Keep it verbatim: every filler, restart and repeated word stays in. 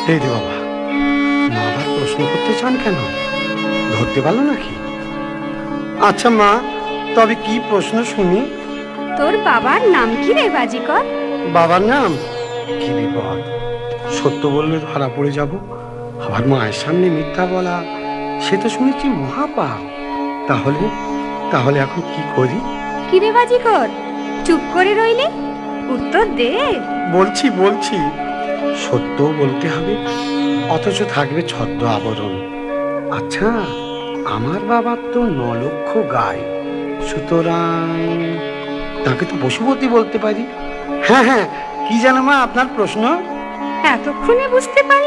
এই রে বাবা, মা আবার প্রশ্ন করতে চান কেন? ধরতে পারলো নাকি? আচ্ছা মা, তবে কি প্রশ্ন শুনি? তোর বাবার নাম কি রে বাজিকর? বাবার নাম? কি বিপদ, সত্য বললে ধরা পড়ে যাব। আবার মায়ের সামনে মিথ্যা বলা, সে তো শুনেছি মহাপাপ। তাহলে তাহলে এখন কি করি? কি রে বাজিকর, চুপ করে রইলি? উত্তর দে। বলছি বলছি সত্য বলতে হবে, অথচ থাকবে ছদ্ম আবরণ। আচ্ছা, আমার বাবার তো ন লক্ষ গাই, সুতরাং তাকে তো পশুপতি বলতে পারি। হ্যাঁ হ্যাঁ, কি জানো মা আপনার প্রশ্ন? এতক্ষণে বুঝতে পারলি?